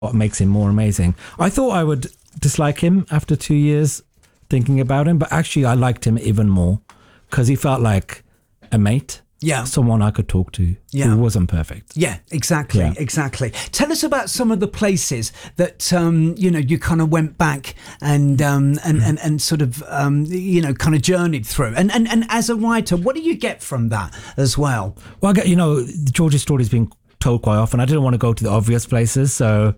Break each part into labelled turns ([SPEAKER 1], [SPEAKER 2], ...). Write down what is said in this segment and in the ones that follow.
[SPEAKER 1] what makes him more amazing. I thought I would dislike him after 2 years thinking about him, but actually I liked him even more because he felt like a mate.
[SPEAKER 2] Yeah.
[SPEAKER 1] Someone I could talk to who wasn't perfect.
[SPEAKER 2] Yeah, exactly. Tell us about some of the places that, you kind of went back and sort of, kind of journeyed through. And as a writer, what do you get from that as well?
[SPEAKER 1] Well, George's story's been told quite often. I didn't want to go to the obvious places, so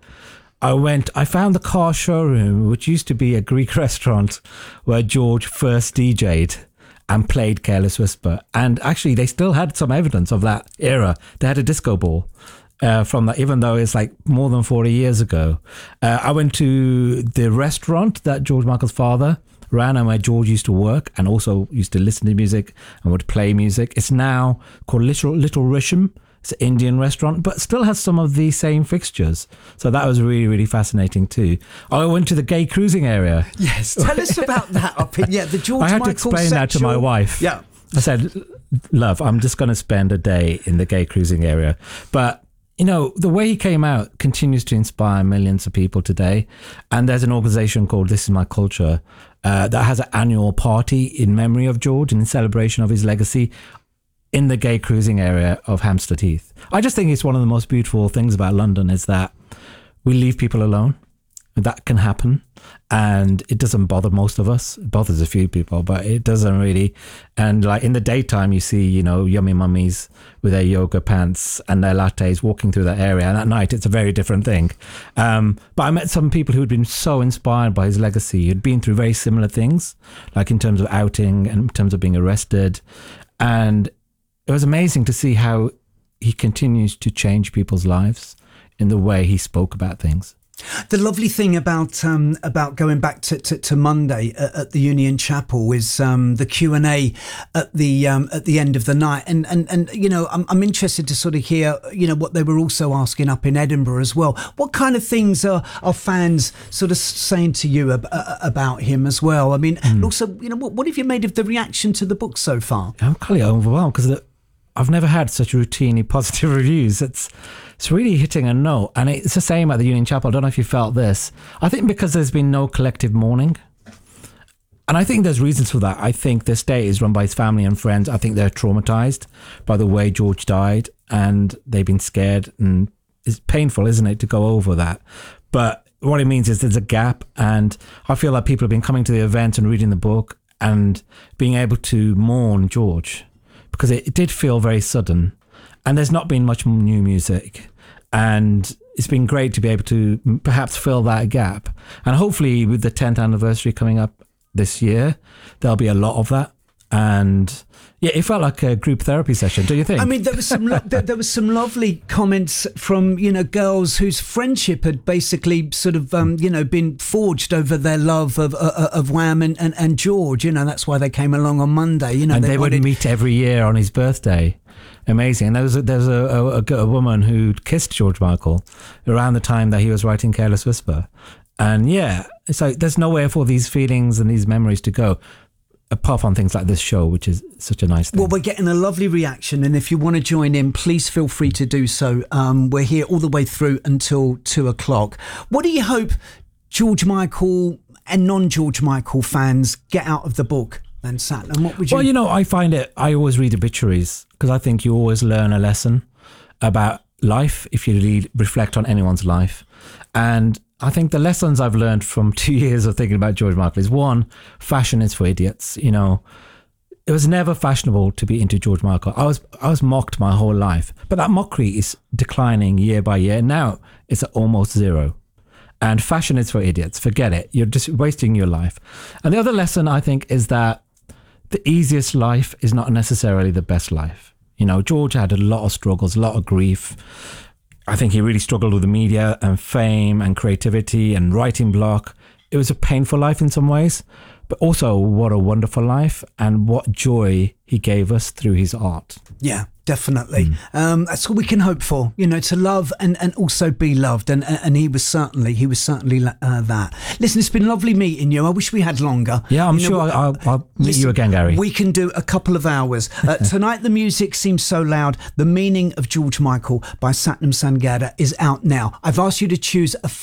[SPEAKER 1] I found the car showroom, which used to be a Greek restaurant where George first DJ'd and played Careless Whisper. And actually, they still had some evidence of that era. They had a disco ball from that, even though it's like more than 40 years ago. I went to the restaurant that George Michael's father ran and where George used to work and also used to listen to music and would play music. It's now called Little Risham. It's an Indian restaurant, but still has some of the same fixtures. So that was really, really fascinating too. I went to the gay cruising area.
[SPEAKER 2] Yes, tell us about that. The George Michael
[SPEAKER 1] I had to explain that to my wife.
[SPEAKER 2] Yeah.
[SPEAKER 1] I said, love, I'm just going to spend a day in the gay cruising area. But, the way he came out continues to inspire millions of people today. And there's an organization called This Is My Culture that has an annual party in memory of George and in celebration of his legacy in the gay cruising area of Hampstead Heath. I just think it's one of the most beautiful things about London is that we leave people alone. That can happen. And it doesn't bother most of us. It bothers a few people, but it doesn't really. And like in the daytime, you see, yummy mummies with their yoga pants and their lattes walking through that area. And at night, it's a very different thing. But I met some people who'd been so inspired by his legacy, who'd been through very similar things, like in terms of outing and in terms of being arrested. And it was amazing to see how he continues to change people's lives in the way he spoke about things.
[SPEAKER 2] The lovely thing about going back to Monday at the Union Chapel is the Q&A at the end of the night, and I'm interested to sort of hear what they were also asking up in Edinburgh as well. What kind of things are fans sort of saying to you about him as well? I mean, and also what have you made of the reaction to the book so far?
[SPEAKER 1] I'm kind of overwhelmed because I've never had such routinely positive reviews. It's really hitting a note. And it's the same at the Union Chapel. I don't know if you felt this. I think because there's been no collective mourning. And I think there's reasons for that. I think the estate is run by his family and friends. I think they're traumatized by the way George died and they've been scared. And it's painful, isn't it, to go over that? But what it means is there's a gap. And I feel like people have been coming to the event and reading the book and being able to mourn George, because it did feel very sudden and there's not been much new music, and it's been great to be able to perhaps fill that gap. And hopefully with the 10th anniversary coming up this year, there'll be a lot of that. And yeah, it felt like a group therapy session, do you think?
[SPEAKER 2] I mean, there was some lovely comments from girls whose friendship had basically sort of been forged over their love of Wham and George. That's why they came along on Monday.
[SPEAKER 1] And they would meet every year on his birthday. Amazing. And there was a woman who kissed George Michael around the time that he was writing Careless Whisper. And yeah, it's like there's nowhere for these feelings and these memories to go, apart from things like this show, which is such a nice thing.
[SPEAKER 2] Well, we're getting a lovely reaction, and if you want to join in, please feel free to do so. We're here all the way through until 2:00. What do you hope George Michael and non-George Michael fans get out of the book then, Sat? And what would you...
[SPEAKER 1] Well, I always read obituaries because I think you always learn a lesson about life if you reflect on anyone's life. And I think the lessons I've learned from 2 years of thinking about George Michael is, one, fashion is for idiots. It was never fashionable to be into George Michael. I was mocked my whole life, but that mockery is declining year by year. Now it's at almost zero. And fashion is for idiots. Forget it. You're just wasting your life. And the other lesson, I think, is that the easiest life is not necessarily the best life. George had a lot of struggles, a lot of grief. I think he really struggled with the media and fame and creativity and writing block. It was a painful life in some ways, but also what a wonderful life and what joy he gave us through his art.
[SPEAKER 2] Yeah, definitely. That's all we can hope for, to love and also be loved. And he was certainly that. Listen, it's been lovely meeting you. I wish we had longer.
[SPEAKER 1] Yeah, I'm sure I'll meet you again, Gary.
[SPEAKER 2] We can do a couple of hours. Tonight, The Music Seems So Loud. The Meaning of George Michael by Satnam Sangada is out now. I've asked you to choose a